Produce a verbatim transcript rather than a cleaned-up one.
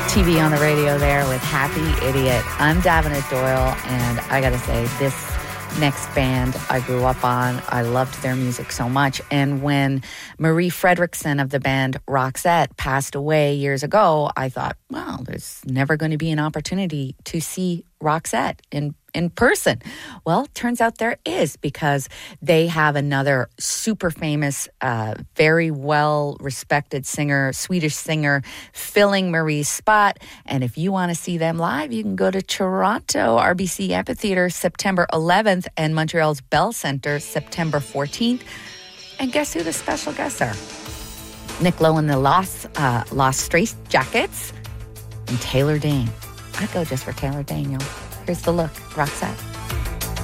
T V on the radio there with Happy Idiot. I'm Davina Doyle, and I gotta say, this next band I grew up on, I loved their music so much. And when Marie Fredriksson of the band Roxette passed away years ago, I thought, well, there's never going to be an opportunity to see Roxette in in person. Well, turns out there is, because they have another super famous, uh, very well-respected singer, Swedish singer, filling Marie's spot. And if you want to see them live, you can go to Toronto, R B C Amphitheatre, September eleventh, and Montreal's Bell Centre, September fourteenth. And guess who the special guests are? Nick Lowe and the Lost, uh, Lost Straits Jackets, and Taylor Dayne. I'd go just for Taylor Dayne, y'all. Here's the look, Roxette.